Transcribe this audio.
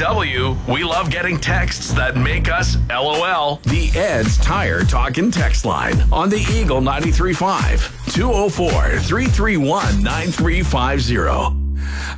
DFW, we love getting texts that make us LOL. The Ed's Tire Talkin' text line on the Eagle 93.5, 204-331-9350.